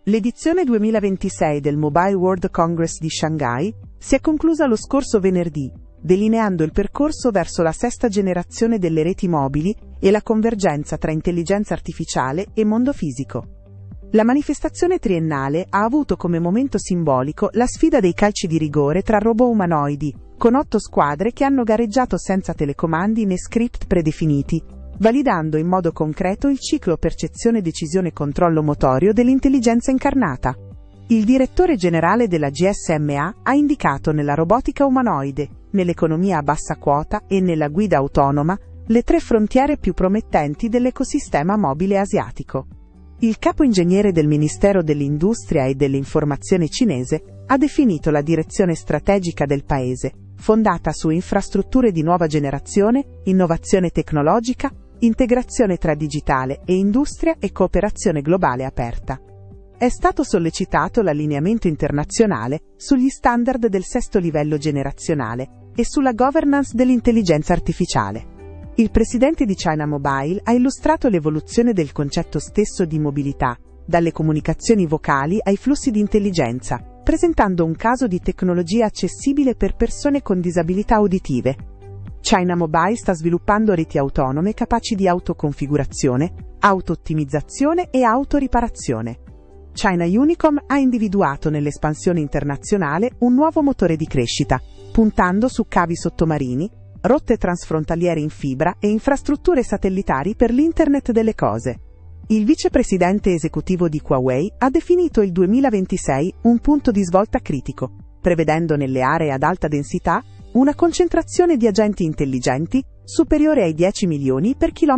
L'edizione 2026 del Mobile World Congress di Shanghai si è conclusa lo scorso venerdì, delineando il percorso verso la sesta generazione delle reti mobili e la convergenza tra intelligenza artificiale e mondo fisico. La manifestazione triennale ha avuto come momento simbolico la sfida dei calci di rigore tra robot umanoidi, con 8 squadre che hanno gareggiato senza telecomandi né script predefiniti, validando in modo concreto il ciclo percezione-decisione-controllo motorio dell'intelligenza incarnata. Il direttore generale della GSMA ha indicato nella robotica umanoide, nell'economia a bassa quota e nella guida autonoma le 3 frontiere più promettenti dell'ecosistema mobile asiatico. Il capo ingegnere del Ministero dell'Industria e dell'Informazione cinese ha definito la direzione strategica del paese, fondata su infrastrutture di nuova generazione, innovazione tecnologica, integrazione tra digitale e industria e cooperazione globale aperta. È stato sollecitato l'allineamento internazionale sugli standard del 6° livello generazionale e sulla governance dell'intelligenza artificiale. Il presidente di China Mobile ha illustrato l'evoluzione del concetto stesso di mobilità, dalle comunicazioni vocali ai flussi di intelligenza, presentando un caso di tecnologia accessibile per persone con disabilità uditive. China Mobile sta sviluppando reti autonome capaci di autoconfigurazione, auto-ottimizzazione e autoriparazione. China Unicom ha individuato nell'espansione internazionale un nuovo motore di crescita, puntando su cavi sottomarini, rotte transfrontaliere in fibra e infrastrutture satellitari per l'Internet delle cose. Il vicepresidente esecutivo di Huawei ha definito il 2026 un punto di svolta critico, prevedendo nelle aree ad alta densità una concentrazione di agenti intelligenti superiore ai 10 milioni per chilometro